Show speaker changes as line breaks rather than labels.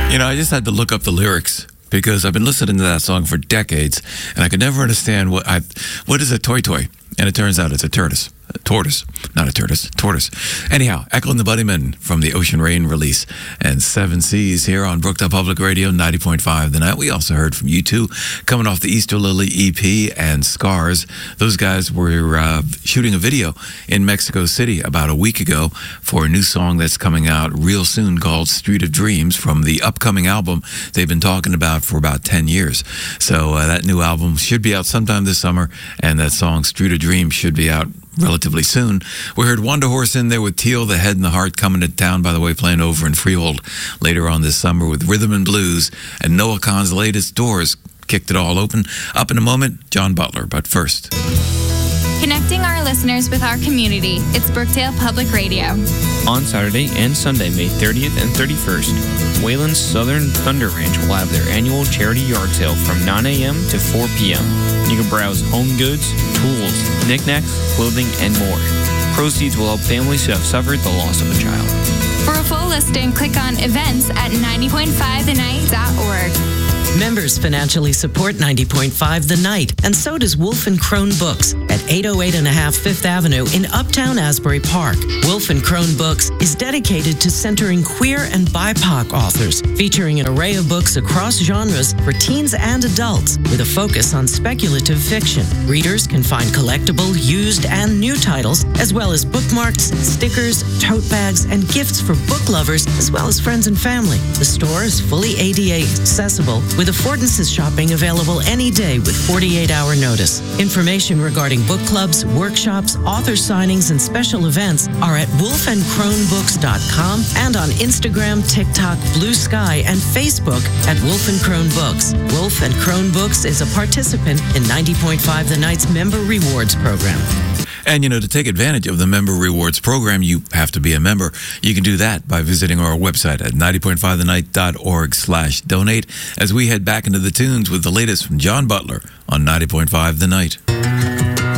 You know, I just had to look up the lyrics because I've been listening to that song for decades, and I could never understand what is a toy, and it turns out it's a tortoise. Tortoise. Anyhow, Echo and the Bunnymen from the Ocean Rain release and Seven Seas here on Brookdale Public Radio 90.5 The Night. We also heard from U2 coming off the Easter Lily EP and Scars. Those guys were shooting a video in Mexico City about a week ago for a new song that's coming out real soon called Street of Dreams from the upcoming album they've been talking about for about 10 years. So that new album should be out sometime this summer, and that song Street of Dreams should be out relatively soon. We heard Wonder Horse in there with Teal, The Head and the Heart, coming to town, by the way, playing over in Freehold later on this summer with Rhythm and Blues, and Noah Kahan's latest, Doors, kicked it all open. Up in a moment, John Butler, but first.
Connecting our listeners with our community, it's Brookdale Public Radio.
On Saturday and Sunday, May 30th and 31st, Wayland's Southern Thunder Ranch will have their annual charity yard sale from 9 a.m. to 4 p.m. You can browse home goods, tools, knickknacks, clothing, and more. Proceeds will help families who have suffered the loss of a child.
For a full listing, click on events at 90.5thenight.org.
Members financially support 90.5 The Night, and so does Wolf & Crone Books at 808 and a half Fifth Avenue in Uptown Asbury Park. Wolf & Crone Books is dedicated to centering queer and BIPOC authors, featuring an array of books across genres for teens and adults with a focus on speculative fiction. Readers can find collectible, used, and new titles, as well as bookmarks, stickers, tote bags, and gifts for book lovers, as well as friends and family. The store is fully ADA accessible, with affordances shopping available any day with 48-hour notice. Information regarding book clubs, workshops, author signings, and special events are at wolfandcronebooks.com and on Instagram, TikTok, Blue Sky, and Facebook at Wolf & Crone Books. Wolf & Crone Books is a participant in 90.5 The Night's Member Rewards Program.
And, you know, to take advantage of the Member Rewards Program, you have to be a member. You can do that by visiting our website at 90.5thenight.org/donate as we head back into the tunes with the latest from John Butler on 90.5 The Night.